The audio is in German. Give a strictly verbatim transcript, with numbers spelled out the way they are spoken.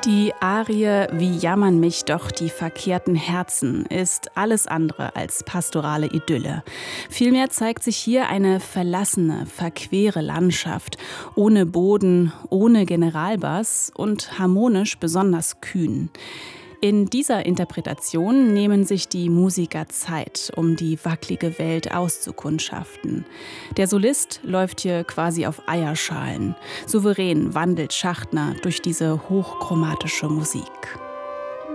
Die Arie »Wie jammern mich doch die verkehrten Herzen« ist alles andere als pastorale Idylle. Vielmehr zeigt sich hier eine verlassene, verquere Landschaft, ohne Boden, ohne Generalbass und harmonisch besonders kühn. In dieser Interpretation nehmen sich die Musiker Zeit, um die wackelige Welt auszukundschaften. Der Solist läuft hier quasi auf Eierschalen. Souverän wandelt Schachtner durch diese hochchromatische Musik.